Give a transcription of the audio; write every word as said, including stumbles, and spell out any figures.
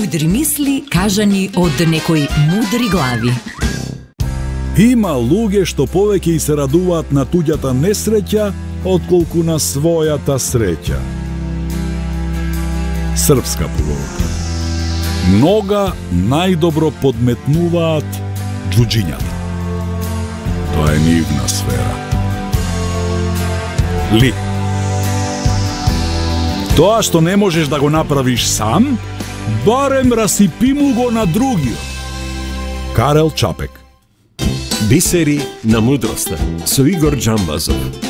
Мудри мисли кажани од некои мудри глави. Има луѓе што повеќе и се радуваат на туѓата несреќа отколку на својата среќа. Српска поговорка. Нога најдобро подметнуваат џуџињата. Тоа е нивна сфера. Ли. Тоа што не можеш да го направиш сам, барем расипи му го на другиот. Карел Чапек. Бисери на мудроста со Игор Џамбазов.